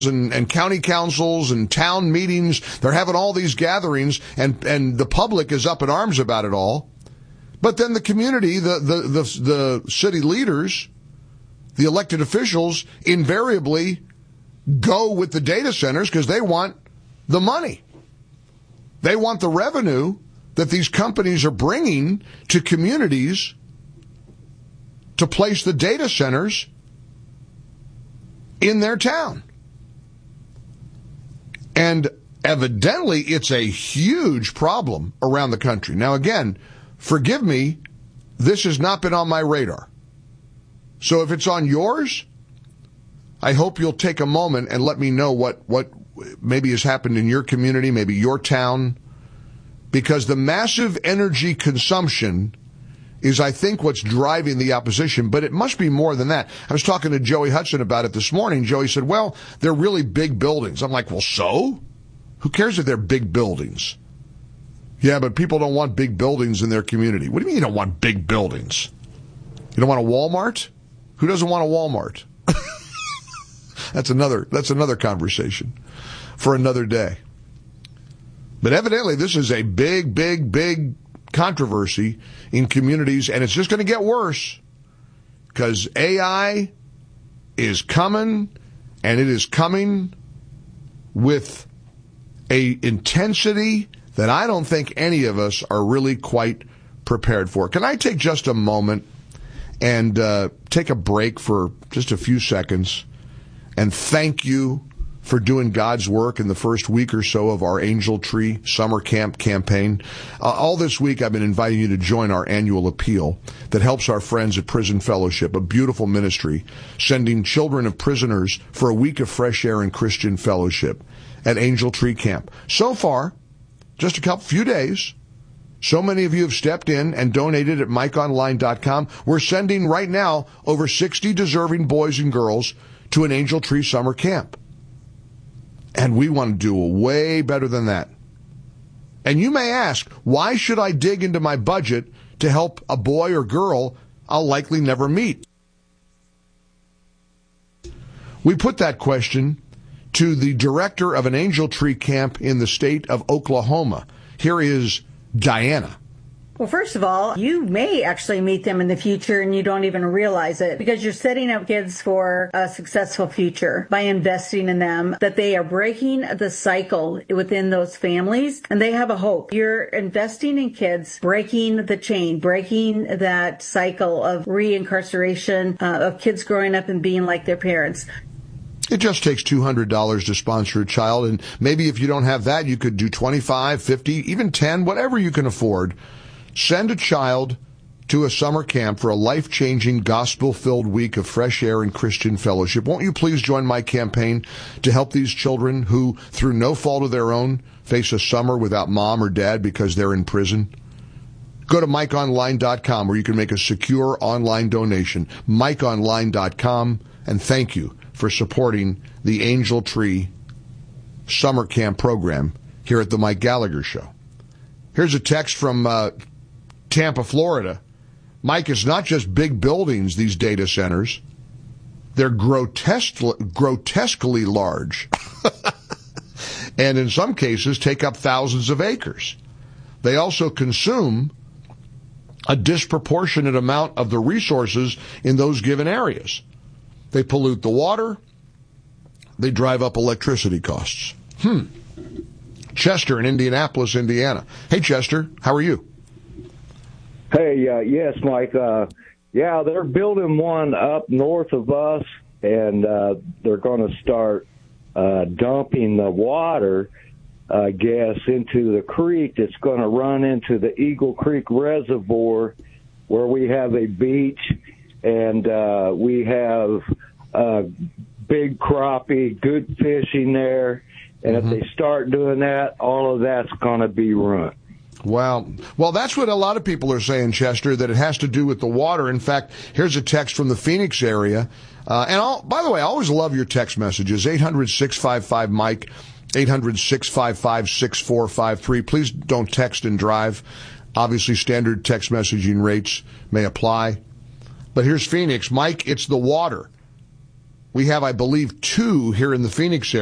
and county councils and town meetings. They're having all these gatherings, and the public is up in arms about it all. But then the community, the city leaders, the elected officials invariably go with the data centers because they want the money. They want the revenue that these companies are bringing to communities to place the data centers in their town. And evidently, it's a huge problem around the country. Now, again, forgive me, this has not been on my radar. So if it's on yours, I hope you'll take a moment and let me know what maybe has happened in your community, maybe your town, because the massive energy consumption is, I think, what's driving the opposition, but it must be more than that. I was talking to Joey Hudson about it this morning. Joey said, well, they're really big buildings. I'm like, well, so? Who cares if they're big buildings? Yeah, but people don't want big buildings in their community. What do you mean you don't want big buildings? You don't want a Walmart? Who doesn't want a Walmart? That's another conversation for another day. But evidently, this is a big controversy in communities, and it's just going to get worse because AI is coming, and it is coming with a intensity that I don't think any of us are really quite prepared for. Can I take just a moment and take a break for just a few seconds and thank you for doing God's work in the first week or so of our Angel Tree Summer Camp campaign. All this week, I've been inviting you to join our annual appeal that helps our friends at Prison Fellowship, a beautiful ministry, sending children of prisoners for a week of fresh air and Christian fellowship at Angel Tree Camp. So far, just a few days, so many of you have stepped in and donated at MikeOnline.com. We're sending right now over 60 deserving boys and girls to an Angel Tree Summer Camp. And we want to do way better than that. And you may ask, why should I dig into my budget to help a boy or girl I'll likely never meet? We put that question to the director of an Angel Tree camp in the state of Oklahoma. Here is Diana. Well, first of all, you may actually meet them in the future and you don't even realize it because you're setting up kids for a successful future by investing in them, that they are breaking the cycle within those families and they have a hope. You're investing in kids, breaking the chain, breaking that cycle of reincarceration, of kids growing up and being like their parents. It just takes $200 to sponsor a child, and maybe if you don't have that, you could do 25, 50, even 10, whatever you can afford. Send a child to a summer camp for a life-changing, gospel-filled week of fresh air and Christian fellowship. Won't you please join my campaign to help these children who, through no fault of their own, face a summer without mom or dad because they're in prison? Go to MikeOnline.com where you can make a secure online donation. MikeOnline.com, and thank you for supporting the Angel Tree Summer Camp program here at the Mike Gallagher Show. Here's a text from Tampa, Florida. Mike, it's not just big buildings, these data centers. They're grotesquely large. And in some cases, take up thousands of acres. They also consume a disproportionate amount of the resources in those given areas. They pollute the water. They drive up electricity costs. Chester in Indianapolis, Indiana. Hey, Chester, how are you? Hey, yes, Mike. They're building one up north of us, and they're going to start dumping the water, I guess, into the creek that's going to run into the Eagle Creek Reservoir, where we have a beach, and we have big crappie, good fishing there. And if they start doing that, all of that's going to be ruined. Wow. Well, that's what a lot of people are saying, Chester, that it has to do with the water. In fact, here's a text from the Phoenix area. By the way, I always love your text messages. 800-655-MIKE, 800-655-6453. Please don't text and drive. Obviously, standard text messaging rates may apply. But here's Phoenix. Mike, it's the water. We have, I believe, 2 here in the Phoenix area.